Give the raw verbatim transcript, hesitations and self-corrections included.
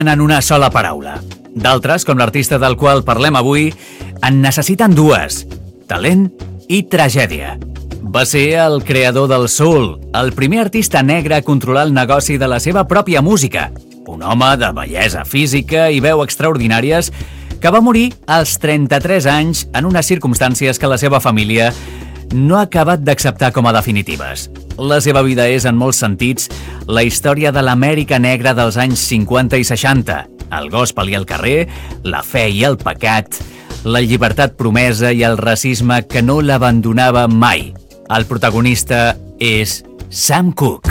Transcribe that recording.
en una sola paraula. D'altres, com l'artista del qual parlem avui, en necessiten dues: talent i tragèdia. Va ser el creador del soul, el primer artista negre a controlar el negoci de la seva pròpia música. Un home de bellesa física i veu extraordinàries que va morir als trenta-tres anys en unes circumstàncies que la seva família no ha acabat d'acceptar com a definitives. La seva vida és, en molts sentits, la història de l'Amèrica negra dels anys cinquanta i seixanta, el gospel i el carrer, la fe i el pecat, la llibertat promesa i el racisme que no l'abandonava mai. El protagonista és Sam Cooke.